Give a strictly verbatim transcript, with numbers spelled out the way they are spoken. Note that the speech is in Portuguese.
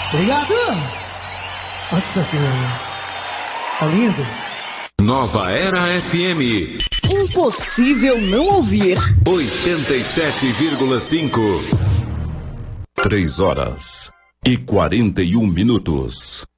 Obrigado. Nossa Senhora. Tá lindo. Nova Era F M. Impossível não ouvir. oitenta e sete vírgula cinco. Três horas e quarenta e um minutos.